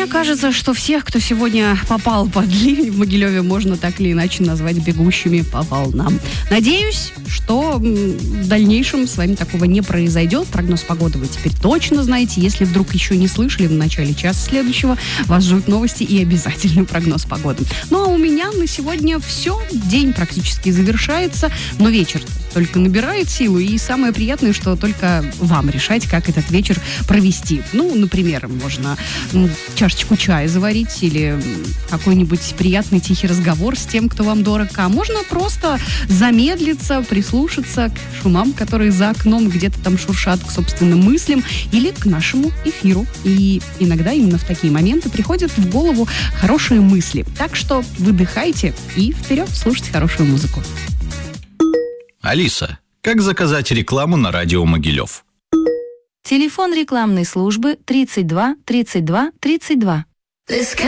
Мне кажется, что всех, кто сегодня попал под ливень в Могилеве, можно так или иначе назвать бегущими по волнам. Надеюсь, что в дальнейшем с вами такого не произойдет. Прогноз погоды вы теперь точно знаете. Если вдруг еще не слышали, в начале часа следующего вас ждут новости и обязательный прогноз погоды. Ну а у меня на сегодня все. День практически завершается, но вечер только набирает силу. И самое приятное, что только вам решать, как этот вечер провести. Ну, например, можно чашечку чая заварить или какой-нибудь приятный тихий разговор с тем, кто вам дорог. А можно просто замедлиться, прислушаться к шумам, которые за окном где-то там шуршат, к собственным мыслям или к нашему эфиру. И иногда именно в такие моменты приходят в голову хорошие мысли. Так что выдыхайте и вперед, слушайте хорошую музыку. Алиса, как заказать рекламу на радио Могилев? Телефон рекламной службы 32 32 32.